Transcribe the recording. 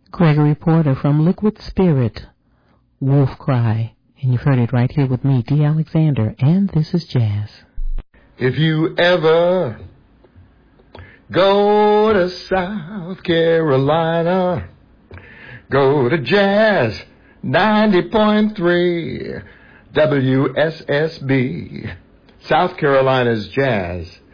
Gregory Porter from Liquid Spirit, Wolf Cry. And you've heard it right here with me, D. Alexander, and this is Jazz. If you ever go to South Carolina, go to Jazz 90.3 WSSB, South Carolina's Jazz